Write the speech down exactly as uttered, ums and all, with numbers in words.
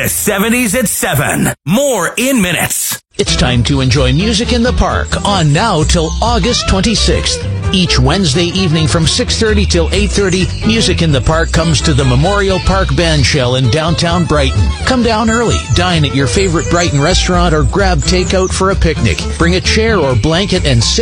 seventies at seven. More in minutes. It's time to enjoy Music in the Park on now till August twenty-sixth. Each Wednesday evening from six thirty till eight thirty, Music in the Park comes to the Memorial Park Bandshell in downtown Brighton. Come down early, dine at your favorite Brighton restaurant, or grab takeout for a picnic. Bring a chair or blanket and sit